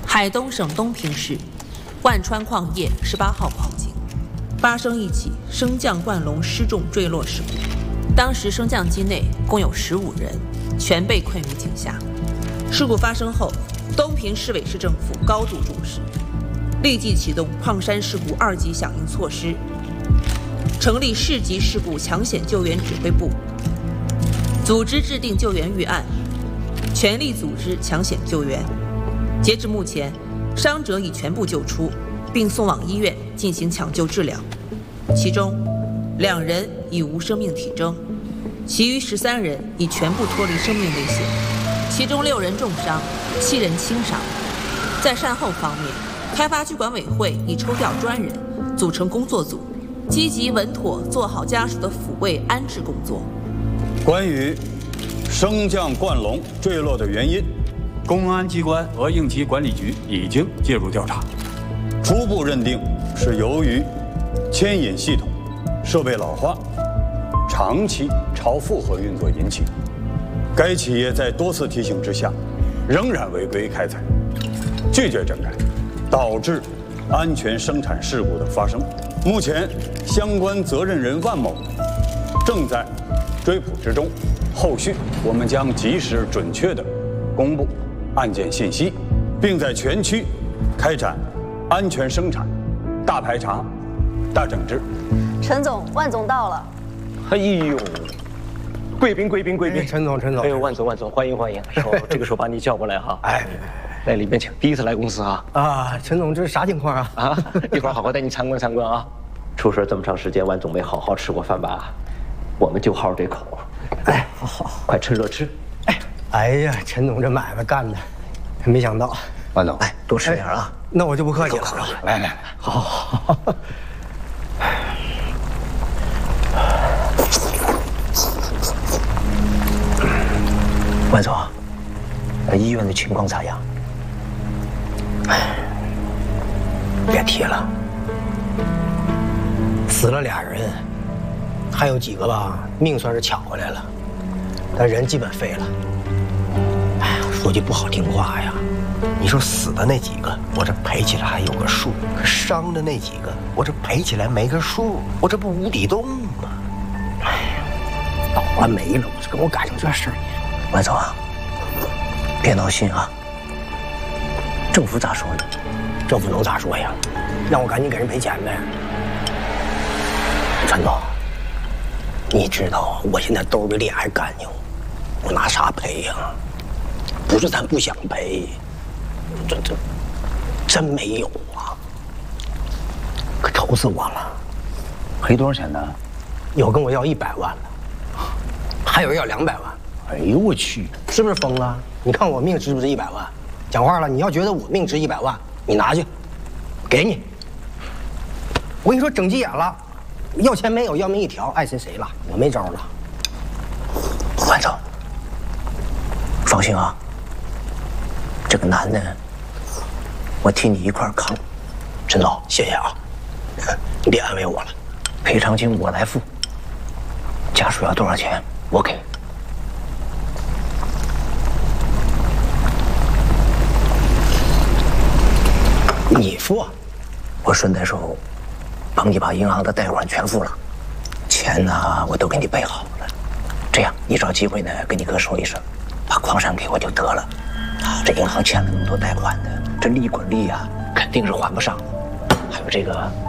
海东省东平市万川矿业18号矿井发生一起升降灌笼失重坠落事故，当时升降机内共有15人，全被困于井下。事故发生后，东平市委市政府高度重视，立即启动矿山事故2级响应措施，成立市级事故抢险救援指挥部，组织制定救援预案，全力组织抢险救援。截至目前，伤者已全部救出，并送往医院进行抢救治疗，其中2人已无生命体征，其余13人已全部脱离生命危险，其中6人重伤，7人轻伤。在善后方面，开发区管委会已抽调专人，组成工作组，积极稳妥做好家属的抚慰安置工作。 关于升降灌笼坠落的原因，公安机关和应急管理局已经介入调查，初步认定是由于牵引系统设备老化、长期超负荷运作引起。该企业在多次提醒之下，仍然违规开采，拒绝整改，导致安全生产事故的发生。目前，相关责任人万某正在追捕之中，后续我们将及时准确地公布案件信息，并在全区开展安全生产大排查、大整治。 陈总，万总到了。 哎呦，贵宾！ 陈总， 哎呦，万总，欢迎！这个时候把你叫过来哈。哎，来里面请。第一次来公司啊。 啊，陈总，这是啥情况啊？ 啊，一会儿好好带你参观参观啊。出事这么长时间，万总没好好吃过饭吧？我们就好这口。 哎，好， 快趁热吃。 哎呀，陈总这买卖干的，没想到。 万总，来多吃点啊。 那我就不客气了。 来， 好。 万总，医院的情况咋样？ 别提了，死了2人，还有几个吧，命算是抢回来了，但人基本废了。哎呀，说句不好听话呀，你说死的那几个，我这赔起来还有个数；可伤的那几个，我这赔起来没个数，我这不无底洞吗？哎呀，倒了霉了，我这跟我赶上这事儿。 万总啊，别闹心啊！政府咋说呢？ 政府能咋说呀？让我赶紧给人赔钱呗。陈总，你知道我现在兜比脸还干净，我拿啥赔呀？不是咱不想赔，这真没有啊！可愁死我了。 赔多少钱呢？ 有跟我要100万的，还有人要200万。 哎呦我去， 是不是疯了？你看我命值不值100万？讲话了，你要觉得我命值100万，你拿去，给你。我跟你说，整急眼了，要钱没有，要命一条，爱谁谁了，我没招了。 万总，放心啊，这个男的，我替你一块扛。 陈总，谢谢啊，你别安慰我了， 赔偿金我来付，家属要多少钱我给。 你付， 我顺带手帮你把银行的贷款全付了，钱呢我都给你备好了。这样，你找机会呢跟你哥说一声，把矿山给我就得了。啊，这银行欠了那么多贷款的，这利滚利啊，肯定是还不上。还有这个